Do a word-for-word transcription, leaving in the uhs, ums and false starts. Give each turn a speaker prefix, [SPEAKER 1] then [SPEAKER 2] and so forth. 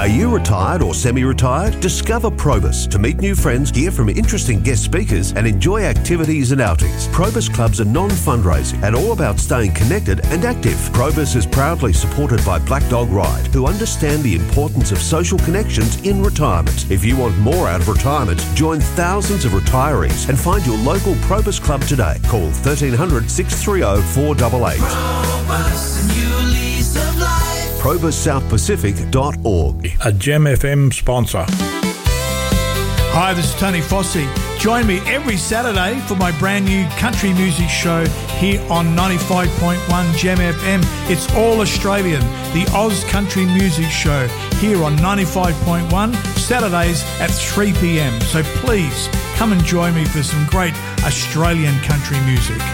[SPEAKER 1] Are you retired or semi-retired? Discover Probus to meet new friends, hear from interesting guest speakers and enjoy activities and outings. Probus clubs are non-fundraising and all about staying connected and active. Probus is proudly supported by Black Dog Ride, who understand the importance of social connections in retirement. If you want more out of retirement, join thousands of retirees and find your local Probus club today. Call thirteen hundred, six three zero, four eight eight.
[SPEAKER 2] Probus, a new lease of life.
[SPEAKER 1] probus south pacific dot org.
[SPEAKER 3] A Gem F M sponsor.
[SPEAKER 4] Hi, this is Tony Fossey. Join me every Saturday for my brand new country music show here on ninety-five point one Gem F M. It's all Australian, the Oz Country Music Show here on ninety-five point one, Saturdays at three p.m. So please come and join me for some great Australian country music.